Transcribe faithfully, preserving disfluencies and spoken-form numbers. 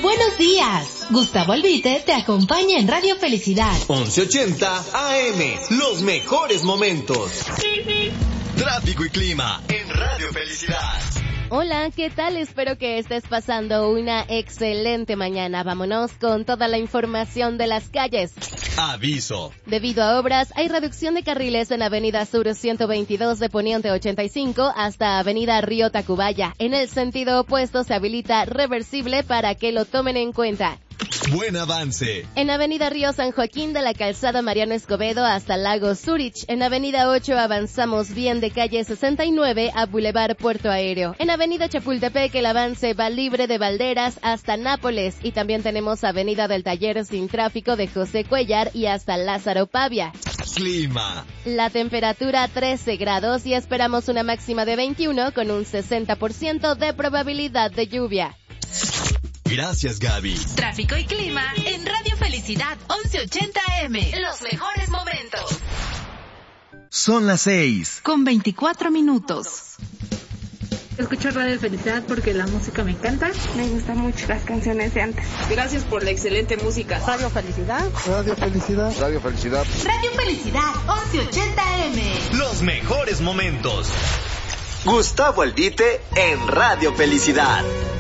Buenos días. Gustavo Albite te acompaña en Radio Felicidad. once ochenta A M, los mejores momentos. Tráfico y clima en Radio Felicidad. Hola, ¿qué tal? Espero que estés pasando una excelente mañana. Vámonos con toda la información de las calles. Aviso. Debido a obras, hay reducción de carriles en Avenida Sur ciento veintidós de Poniente ochenta y cinco hasta Avenida Río Tacubaya. En el sentido opuesto se habilita reversible para que lo tomen en cuenta. Buen avance. En Avenida Río San Joaquín de la Calzada Mariano Escobedo hasta Lago Zurich. En Avenida ocho avanzamos bien de calle sesenta y nueve a Boulevard Puerto Aéreo. En Avenida Chapultepec el avance va libre de Valderas hasta Nápoles. Y también tenemos Avenida del Taller sin tráfico de José Cuellar y hasta Lázaro Pavia. Clima. La temperatura trece grados y esperamos una máxima de veintiuno con un sesenta por ciento de probabilidad de lluvia. Gracias, Gaby. Tráfico y clima en Radio Felicidad once ochenta A M. Los mejores momentos. Son las seis. Con veinticuatro minutos. Escucho Radio Felicidad porque la música me encanta. Me gustan mucho las canciones de antes. Gracias por la excelente música. Radio Felicidad. Radio Felicidad. Radio Felicidad. Radio Felicidad once ochenta A M. Los mejores momentos. Gustavo Albite en Radio Felicidad.